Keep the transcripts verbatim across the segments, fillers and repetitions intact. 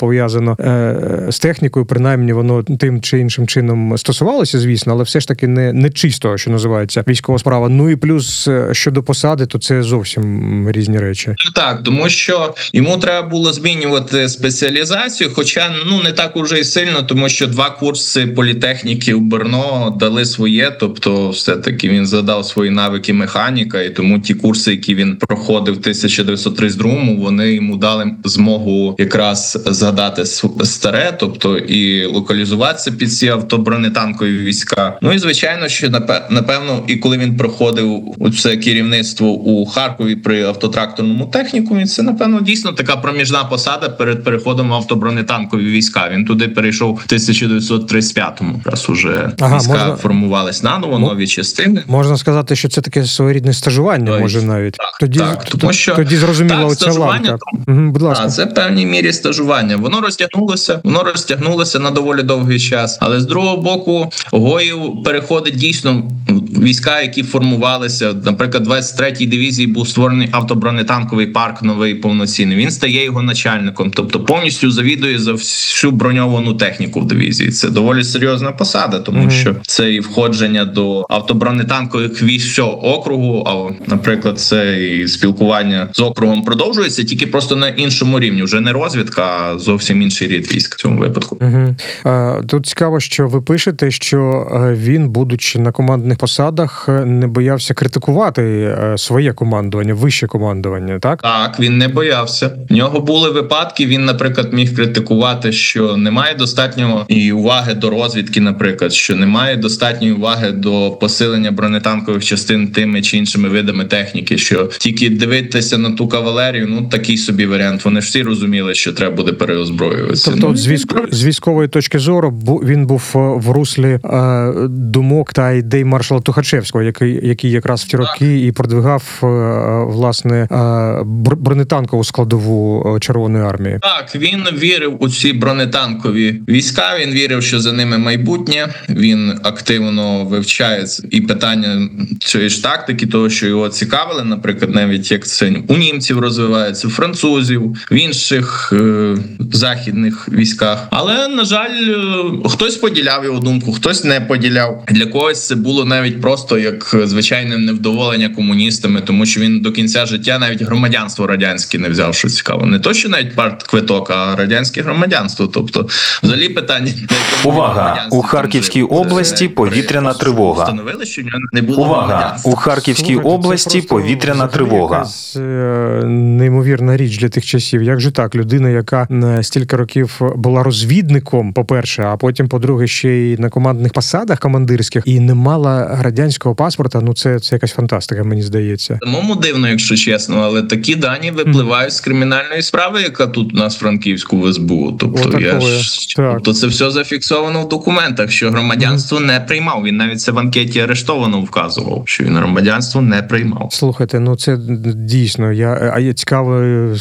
пов'язано е, з технікою, принаймні воно тим чи іншим чином стосувалося, звісно, але все ж таки не, не чисто, що називається, військова справа. Ну і плюс щодо посади, то це зовсім різні речі. Так, тому що йому треба було змінювати спеціалізацію, хоча ну не так уже і сильно, тому що два курси політехніки у Брно дали своє, тобто все-таки він задав свої навики механіка, і тому ті курси, які він проходив в тисяча дев'ятсот тридцять другому, вони йому дали змогу якраз згадати старе, тобто і локалізуватися під ці автобронетанкові війська. Ну і звичайно, що напевно, і коли він проходив це керівництво у Харкові при автотракторному технікумі, це напевно дійсно така проміжна посада перед переходом в автобронетанкові війська. Він туди перейшов в тисяча дев'ятсот тридцять п'ятому, раз уже ага, війська можна... формувались наново, нові частини. Можна сказати, що це таке своєрідне стажування, Ой, може навіть. Так, тоді, так, тому що тоді зрозуміло оця ланка. Угу, будь ласка. А, це в певній мірі стажування. Воно розтягнулося, воно розтягнулося на доволі довгий час. Але з другого боку, Гоїв переходить дійсно війська, які формувалися. Наприклад, двадцять третій дивізії був створений автобронетанковий парк новий повноцінний. Він стає його начальником, тобто повністю завідує за всю броньовану техніку в дивізії. Це доволі серйозна посада, тому mm-hmm. що це і входження до автобронетанкових військ всього округу, а, наприклад, це і спілкування з округом продовжується, тільки просто на іншому рівні. Вже не розвідка, а зовсім інший рід військ в цьому випадку. Mm-hmm. А, тут цікаво, що ви пишете, що він, будучи на командних посадах, не боявся критикувати своє командування, вище командування, так? Так, він не боявся. В нього були випадки, він, наприклад, міг критикувати, що немає достатньо і уваги до розвідки, наприклад, що немає достатньої уваги до посилення бронетанкових частин тими чи іншими видами техніки, що тільки дивитися на ту кавалерію, ну, такий собі варіант. Вони ж всі розуміли, що треба буде переозброюватися. Тобто, ну, з, військ... з військової точки зору він був в руслі е, думок та ідей маршала Тухачевського, який, який якраз в ті роки і продвигав, е, власне, е, бронетанкову складову Червоної армії. Так, він вірив у ці бронетанкові війська, він вірив, що за ними майбутнє, він активно вивчає і питання цієї ж тактики, того, що його цікавили, наприклад, навіть як це у німців розвивається, у французів, в інших е, західних військах. Але, на жаль, хтось поділяв його думку, хтось не поділяв. Для когось це було навіть просто як звичайне невдоволення комуністами, тому що він до кінця життя навіть громадянство радянське не взяв, що цікаво. Не то, що навіть партквиток, а радянське громадянство. Тобто, взагалі питання... Увага! У Харківській області повітряна тривога. Встановили, що в нього не було Увага! У Харківській Слухайте, області повітряна тривога. Це неймовірна річ для тих часів. Як же так? Людина, яка стільки років була розвідником, по-перше, а потім, по-друге, ще й на командних посадах командирських, і не мала радянського паспорта, ну це, це якась фантастика, мені здається. Самому дивно, якщо чесно, але такі дані випливають mm. з кримінальної справи, яка тут у нас в Франківську в ес бе у. Тобто, я ж... тобто це все зафіксовано в документах, що громадянство mm. не приймав. Він навіть це в анкеті арештовано вказував, що він громадянство не приймав. Слухайте, ну це дійсно, я, а я цікаво,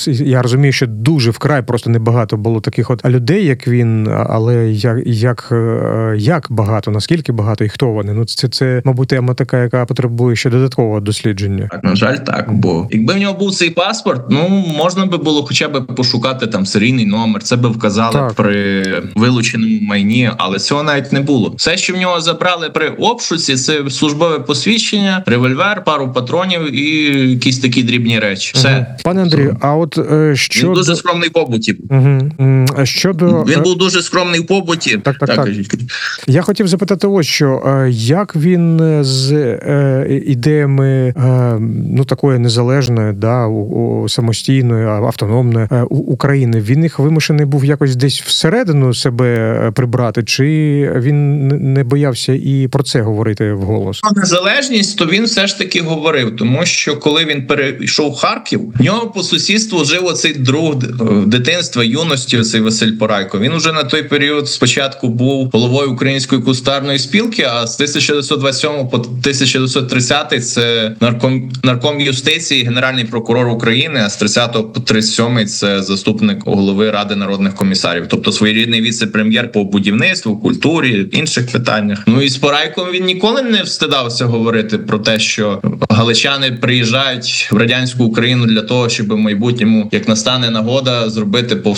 я розумію, що дуже вкрай просто небагато було таких от людей, як він, але як, як, як багато, наскільки багато і хто вони? Ну це, це, мабуть, тема така, яка потребує ще додаткового дослідження. Так, на жаль, так, бо якби в нього був цей паспорт, ну, можна би було хоча б пошукати там серійний номер, це би вказали так. при вилученому майні, але цього навіть не було. Все, що в нього забрали при обшуці, це службове посвідчення, револьвер, пару патронів і якісь такі дрібні речі. Все. Угу. Пане Андрію, а от е, що... Він дуже скромний в побуті. Угу. Щодо... Він був дуже скромний в побуті. Так, так, так. так. Я хотів запитати ось що. Як він з е, ідеями е, ну, такої незалежної, да, у, у, самостійної, автономної е, у, України, він їх вимушений був якось десь всередину себе прибрати, чи він не боявся і про це говорити вголос? Незалежність, то він все ж таки говорив, тому що коли він перейшов в Харків, в нього по сусідству жив оцей друг дитинства, юності, оцей Василь Порайко. Він уже на той період спочатку був головою Української кустарної спілки, а з тисяча дев'ятсот двадцять сьомого по тисяча дев'ятсот тридцятий це нарком, нарком юстиції, генеральний прокурор України, а з тридцятого по тридцять сьомий це заступник голови Ради народних комісарів. Тобто своєрідний віце-прем'єр по будівництву, культурі, інших питаннях. Ну і з Порайком він ніколи не встидався говорити про те, що галичани приїжджають в радянську Україну для того, щоб в майбутньому, як настане нагода, зробити повстання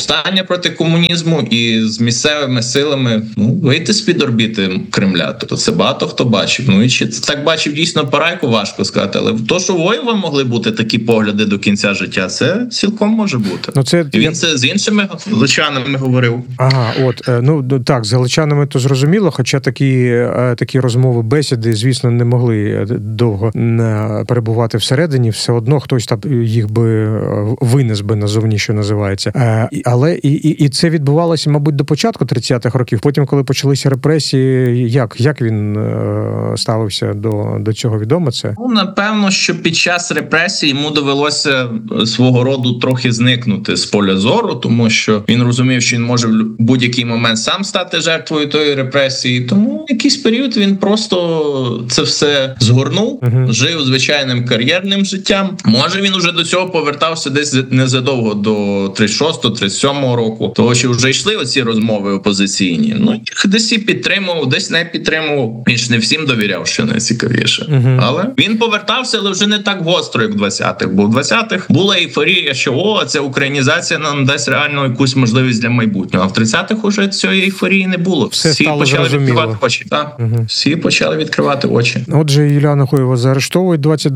повстання проти комунізму і з місцевими силами ну, вийти з-під орбіти Кремля. Тобто це багато хто бачив. Ну і чи це так бачив дійсно Парайко, важко сказати. Але то, що у Воєва могли бути такі погляди до кінця життя, це цілком може бути. Ну, це... І він це з іншими галичанами говорив. Ага, от, ну так, з галичанами то зрозуміло, хоча такі, такі розмови, бесіди, звісно, не могли довго перебувати всередині, все одно хтось там їх би винес би назовні, що називається. Але і, і, і це відбувалося, мабуть, до початку тридцятих років. Потім, коли почалися репресії, як, як він ставився до, до цього, відомо це? Ну, напевно, що під час репресій йому довелося свого роду трохи зникнути з поля зору, тому що він розумів, що він може в будь-який момент сам стати жертвою тої репресії. Тому в якийсь період він просто це все згорнув, uh-huh. жив звичайним кар'єрним життям. Може, він уже до цього повертався десь незадовго до тридцять шостого тридцять сьомого року, того що вже йшли оці розмови опозиційні. Ну, їх десь і підтримував, десь не підтримував. Він ж не всім довіряв, що найцікавіше. Uh-huh. Але він повертався, але вже не так гостро, як в двадцятих. Бо в двадцятих була ейфорія, що о, ця українізація нам дасть реально якусь можливість для майбутнього. А в тридцятих уже цієї ейфорії не було. Все Всі стало почали зрозуміло. відкривати очі. Так. Uh-huh. Всі почали відкривати очі. Отже, Юліана Хуєва заарештовують двадцять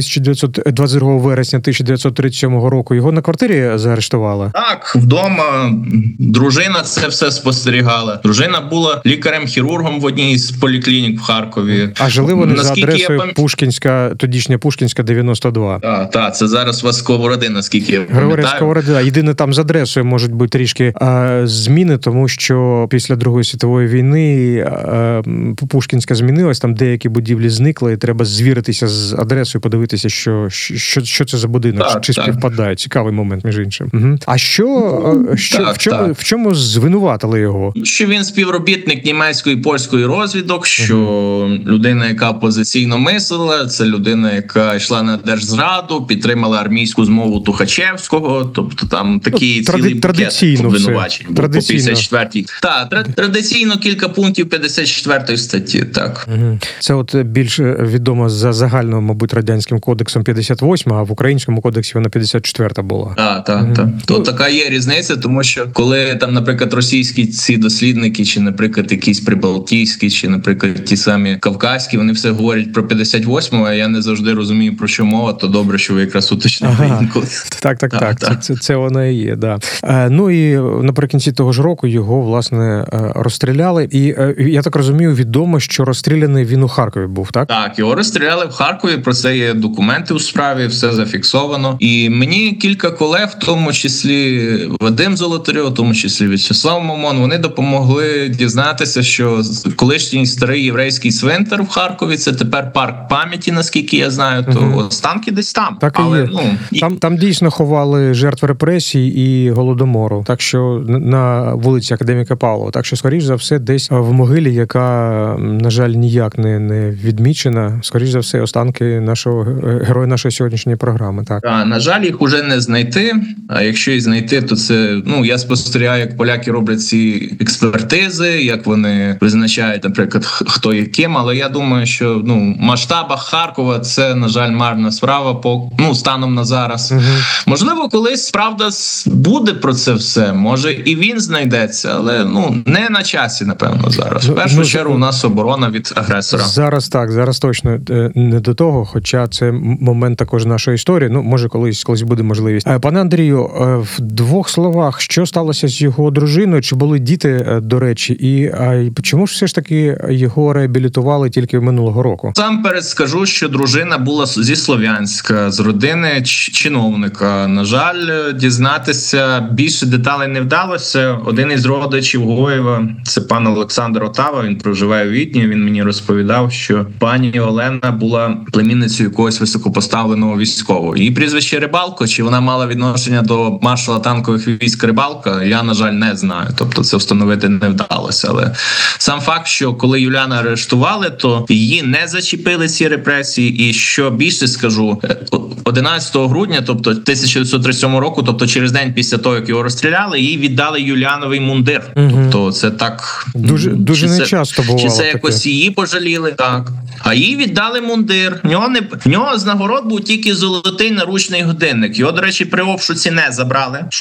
другого вересня тисяча дев'ятсот тридцять сьомого року. Його на квартирі заарештували? Так, вдома. Дружина це все спостерігала. Дружина була лікарем-хірургом в одній з поліклінік в Харкові. А жили вони наскільки за адресою пам... Пушкінська, тодішня Пушкінська, дев'яносто два. Так, так, це зараз у вас Сковороди, наскільки я пам'ятаю. Григорій Сковорода. Єдине, там з адресою можуть бути трішки а, зміни, тому що після Другої світової війни а, Пушкінська змінилась, там деякі будівлі зникли, і треба звіритися з адресою, подивитися, що, що, що це за будинок, так, чи так. співпадає. Цікавий момент, між іншим. Угу. А що, що так, в, чому, в чому звинуватили його? Що він співробітник німецької і польської розвідок, що угу. людина, яка опозиційно мислила, це людина, яка йшла на держзраду, підтримала армійську змову Тухачевського, тобто там такі ну, цілий букет обвинувачень по п'ятдесят четвертій. Так, традиційно кілька пунктів п'ятдесят четвертої статті, так. Угу. Це от більш відомо за загальним, мабуть, радянським кодексом п'ятдесят восьма, а в українському кодексі вона п'ятдесят четверта була. Так, так, угу. так. То ну, така є різниця, тому що коли там, наприклад, російські ці дослідники, чи, наприклад, якісь прибалтійські, чи, наприклад, ті самі кавказькі, вони все говорять про п'ятдесят восьму, а я не завжди розумію, про що мова, то добре, що ви якраз уточнили ага. інколи. Так, так, так, так. Це, це, це воно і є, да. Е, ну і наприкінці того ж року його, власне, розстріляли. І, е, я так розумію, відомо, що розстріляний він у Харкові був, так? Так, його розстріляли в Харкові, про це є документи у справі, все зафіксовано. І мені кілька колег, в тому числі Вадим Золотарьов, в тому числі В'ячеслав Мамон, вони допомогли дізнатися, що колишній старий єврейський цвинтар в Харкові, це тепер парк пам'яті, наскільки я знаю, то угу. останки десь там. Так Але, і є. Ну, і... Там, там дійсно ховали жертв репресій і Голодомору, так що на вулиці Академіка Павлова. Так що, скоріш за все, десь в могилі, яка, на жаль, ніяк не, не відмічена, скоріш за все, останки нашого героя нашої сьогоднішньої програми. Так, а, на жаль, їх уже не знайти. А якщо і знайти, то це, ну, я спостерігаю, як поляки роблять ці експертизи, як вони визначають, наприклад, хто є ким, але я думаю, що, ну, в масштабах Харкова це, на жаль, марна справа по, ну, станом на зараз. Угу. Можливо, колись правда буде про це все, може і він знайдеться, але, ну, не на часі, напевно, зараз. В першу ну, чергу у нас оборона від агресора. Зараз так, зараз точно не до того, хоча це момент також нашої історії, ну, може, колись, колись буде можливість. Пане Андрію, в двох словах, що сталося з його дружиною, чи були діти, до речі, і а, чому ж все ж таки його реабілітували тільки минулого року? Сам перед скажу, що дружина була зі Слов'янська, з родини чиновника. На жаль, дізнатися більше деталей не вдалося. Один із родичів Гоєва, це пан Олександр Отава, він проживає у Відні, він мені розповідав, що пані Олена була племінницею якогось високопоставленого військового. Її прізвище Рибалко, чи вона мала відношення до маршала танкових військ Рибалка, я, на жаль, не знаю. Тобто це встановити не вдалося. Але сам факт, що коли Юліана арештували, то її не зачепили ці репресії. І що більше скажу, одинадцятого грудня, тобто тисяча дев'ятсот тридцять сьомого року, тобто через день після того, як його розстріляли, їй віддали Юліановий мундир. Угу. Тобто це так... Дуже, дуже це, нечасто бувало. Чи це таке. Якось її пожаліли, так. А їй віддали мундир. В нього, не, в нього з нагород був тільки золотий наручний годинник. Його, до речі, при обшуці не забрали, що дуже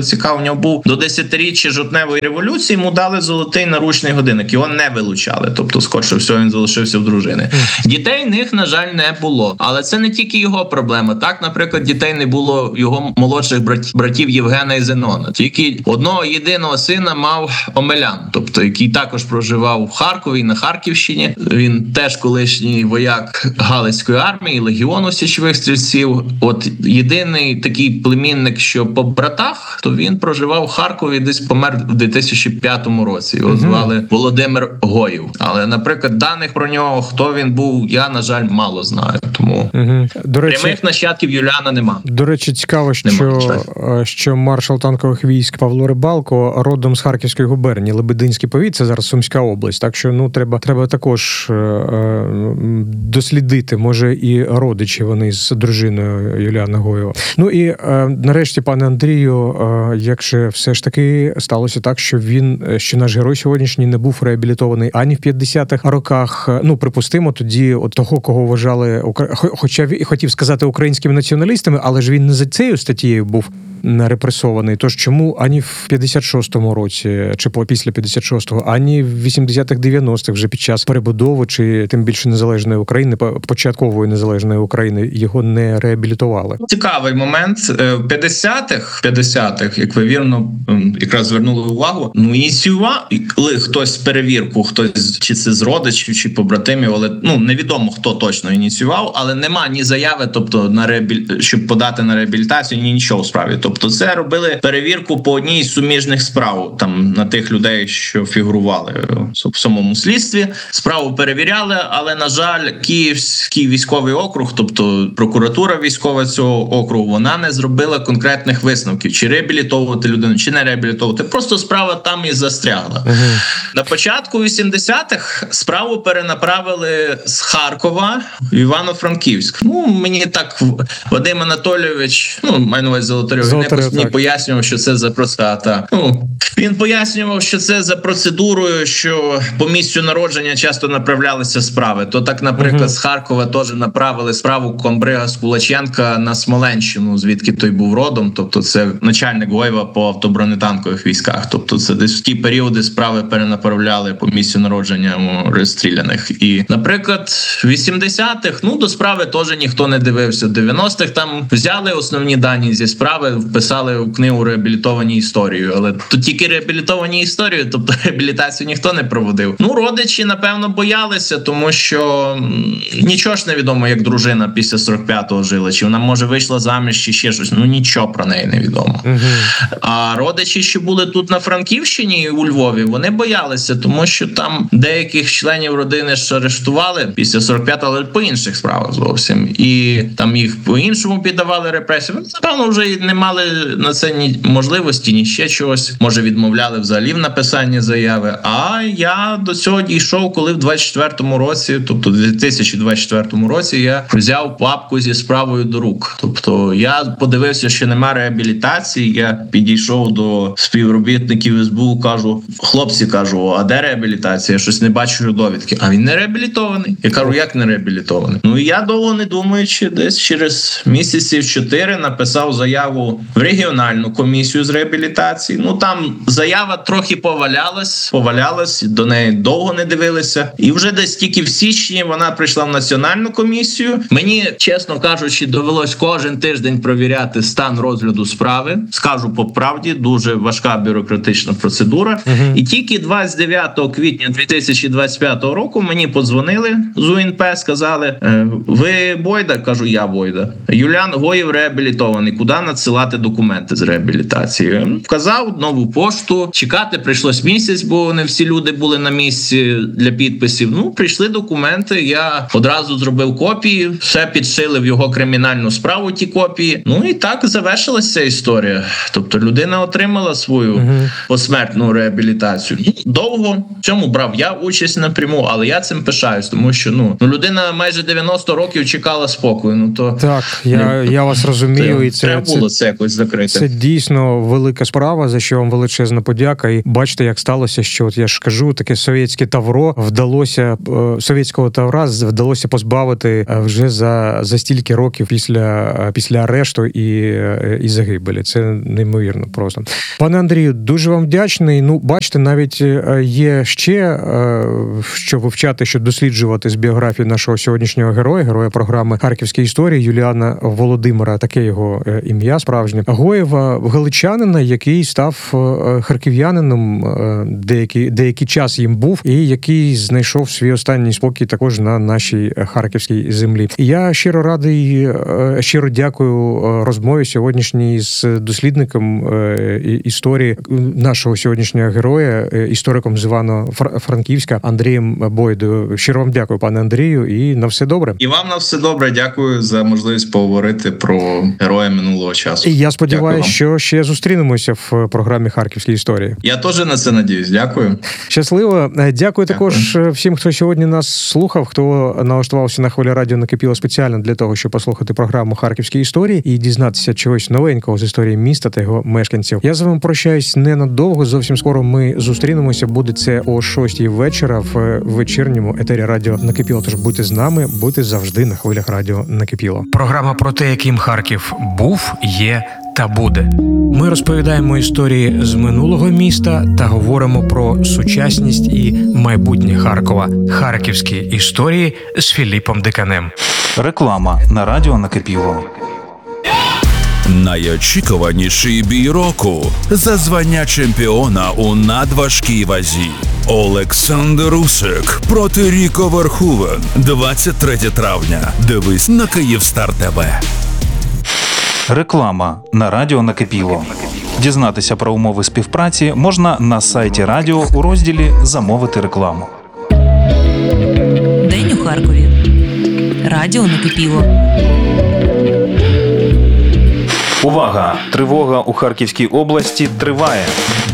цікаво, в нього був до десятиріччя жовтневої революції, йому дали золотий наручний годинник, його не вилучали, тобто, скорше всього, він залишився в дружини. Дітей в них, на жаль, не було, але це не тільки його проблема. Так, наприклад, дітей не було його молодших братів, братів Євгена і Зенона. Тільки одного єдиного сина мав Омелян, тобто, який також проживав в Харкові, на Харківщині. Він теж колишній вояк Галицької армії, легіону січових стрільців. От єдиний такий племінник, що по братах, то він проживав в Харкові, десь помер в дві тисячі п'ятому році. Його звали Володимир Гоїв. Але, наприклад, даних про нього, хто він був, я, на жаль, мало знаю. Тому угу. До речі, прямих нащадків Юліана нема. До речі, цікаво, що, що маршал танкових військ Павло Рибалко родом з Харківської губернії, Лебединський повіт, це зараз Сумська область. Так що, ну, треба, треба також е, дослідити, може, і родичі вони з дружиною Юліана Гоєва. Ну і е, нарешті, пане Андрію, е, як же все ж таки сталося так, що він, що наш герой сьогоднішній не був реабілітований ані в п'ятдесятих роках, ну, припустимо, тоді от того, кого вважали, хоча і хотів сказати українськими націоналістами, але ж він не за цією статтєю був репресований. Тож чому ані в п'ятдесят шостому році, чи після п'ятдесят шостого, ані в вісімдесятих, дев'яностих вже під час перебудови, чи тим більше незалежної України, початкової незалежної України, його не реабілітували? Цікавий момент. В п'ятдесятих, п'ятдесятих, як ви вірно якраз звернули увагу, ну, ініціювали хтось перевірку, хтось, чи це з родичів, чи побратимів, але, ну, невідомо, хто точно ініціював, але нема ні заяви, тобто, на реабіль... щоб подати на реабілітацію, ні нічого в справі. Тобто це робили перевірку по одній з суміжних справ, там, на тих людей, що фігурували в самому слідстві. Справу перевіряли, але, на жаль, Київський військовий округ, тобто прокуратура військова цього округу, вона не зробила конкретних висновків, чи реабілітовувати людину, чи не реабілітовувати. Просто справа там і застрягла. Угу. На початку вісімдесятих справу перенаправили з Харкова в Івано-Франківськ. Ну, мені так Вадим Анатолійович, ну, маю на увазі Золотарьов, він не пояснював, що це за простата. Ну, він пояснював, що це за процедурою, що по місцю народження часто направлялися справи. То так, наприклад, uh-huh. з Харкова теж направили справу комбрига з Кулаченка на Смоленщину, звідки той був родом. Тобто це начальник Гоєва по автобронетанкових військах. Тобто це десь в ті періоди справи перенаправляли по місцю народження розстріляних. І, наприклад, в вісімдесятих, ну, до справи теж ніхто не дивився. В дев'яностих там взяли основні дані зі справи, вписали в книгу реабілітовані історію, але тут тільки реабілітовані історії, тобто реабілітацію ніхто не проводив. Ну, родичі, напевно, боялися, тому що нічого ж не відомо, як дружина після сорок п'ятого жила, чи вона, може, вийшла заміж, чи ще щось, ну, нічого про неї не відомо. Угу. А родичі, що були тут на Франківщині і у Львові, вони боялися, тому що там деяких членів родини ж арештували після сорок п'ятого, але по інших справах зовсім. І там їх по-іншому піддавали репресії. Напевно, вже не мали на це ні можливості, ні ще чогось. Може, відмовляли взагалі в написанні заяви. А я до цього дійшов, коли в двадцять четвертому році, тобто в дві тисячі двадцять четвертому році, я взяв папку зі справою до рук. Тобто я подивився, що немає реабілітації, я підійшов до співробітників ес бе у, кажу, хлопці, кажу, а де реабілітація? Я щось не бачу довідки. А він не реабілітований. Я кажу, як не реабілітований? Ну, і я довго не думаючи, десь через місяців чотири написав заяву в регіональну комісію з реабілітації. Ну, там заява трохи повалялась, повалялась, до неї довго не дивилися. І вже десь тільки в січні вона прийшла в національну комісію. Мені, чесно кажучи, довелось кожен тиждень провіряти стан розгляду справи. Скажу по правді, дуже важка бюрократична процедура. Uh-huh. І тільки двадцять дев'ятого квітня дві тисячі двадцять п'ятого року мені подзвонили з у ен пе, сказали, ви Бойда? Кажу, я Бойда. Юліан Гоєв реабілітований. Куди надсилати документи з реабілітації? Вказав нову пошту. Чекати прийшлось місяць, бо не всі люди були на місці для підписів. Ну, прийшли документи, я одразу зробив копії, все підшили в його кримінальну справу ті копії. Ну і так завершилася історія. Тобто людина отримала свою uh-huh. посмертну реабілітацію. Довго в цьому брав я участь напряму, але я цим пишаюсь, тому що ну, ну людина майже дев'яносто років чекала спокою. Ну то так, я, ну, я вас розумію, це, і це треба було це, це якось закрити. Це дійсно велика справа, за що вам величезне величезна подяка. І бачите, як сталося, що от я ж кажу, таке совєтське тавро вдалося, совєтського тавра вдалося позбавити вже за, за стільки років після, після арешту і, і загибелі. Це неймовірно просто. Пане Андрію, дуже вам вдячний. Ну, бачите, навіть є ще що вивчати, що досліджувати з біографії нашого сьогоднішнього героя, героя програми «Харківські історії» Юліана Володимира, таке його ім'я справжнє, Гоєва, галичанина, який став харків'янином, деякий, деякий час їм був, і який знайшов свій останній спокій також на нашій харківській землі. Я щиро радий, щиро дякую розмові сьогоднішній з дослідником історії нашого сьогоднішнього героя, істориком з Івано-Франківська Андрієм Бойдою. Щиро вам дякую, пане Андрію, і на все добре. І вам на все добре. Дякую за можливість поговорити про героя минулого часу. І я сподіваюся, що ще зустрінемося в програмі «Харківські історії». Я теж на це надіюсь. Дякую. Щасливо. Дякую також Дякую. всім, хто сьогодні нас слухав, хто налаштувався на хвилі радіо «Накипіло» спеціально для того, щоб послухати програму «Харківські історії» і дізнатися чогось новенького з історії міста та його мешканців. Я з вами прощаюсь ненадовго. Зовсім скоро ми зустрінемося. Буде це о шостій вечора в вечірньому етері радіо «Накипіло». Тож будьте з нами, будьте завжди на хвилях радіо «Накипіло». Програма про те, яким Харків був, є та буде. Ми розповідаємо історії з минулого міста та говоримо про сучасність і майбутнє Харкова. Харківські історії з Філіпом Диканем. Реклама на радіо «Накипіло». Найочікуваніший бій року за звання чемпіона у надважкій вазі. Олександр Усик проти Ріко Верхувен. двадцять третє травня. Дивись на Київстар ТВ. Реклама на радіо «Накипіло». Дізнатися про умови співпраці можна на сайті радіо у розділі «Замовити рекламу». День у Харкові. Радіо «Накипіло». Увага! Тривога у Харківській області триває.